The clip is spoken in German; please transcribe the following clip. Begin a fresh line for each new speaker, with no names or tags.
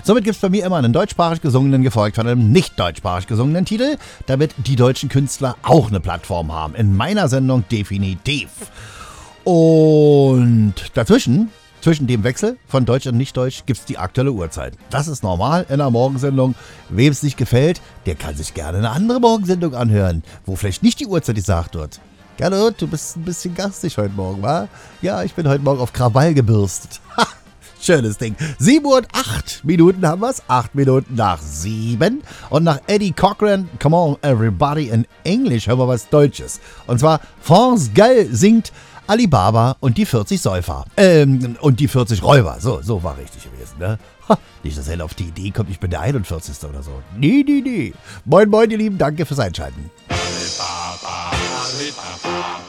Somit gibt es bei mir immer einen deutschsprachig gesungenen, gefolgt von einem nicht deutschsprachig gesungenen Titel, damit die deutschen Künstler auch eine Plattform haben. In meiner Sendung definitiv. Und dazwischen, zwischen dem Wechsel von Deutsch und Nicht-Deutsch, gibt es die aktuelle Uhrzeit. Das ist normal in einer Morgensendung. Wem es nicht gefällt, der kann sich gerne eine andere Morgensendung anhören, wo vielleicht nicht die Uhrzeit gesagt wird. Hallo, du bist ein bisschen garstig heute Morgen, wa? Ja, ich bin heute Morgen auf Krawall gebürstet. Ha, schönes Ding. 7 Uhr und 8 Minuten haben wir's. 8 Minuten nach 7. Und nach Eddie Cochran, Come on everybody, in Englisch hören wir was Deutsches. Und zwar France Gall singt Alibaba und die 40 Säufer. Und die 40 Räuber. So war richtig gewesen, ne? Ha, nicht, dass er auf die Idee kommt, ich bin der 41. oder so. Nee. Moin, moin, ihr Lieben, danke fürs Einschalten.
Alibaba, Alibaba.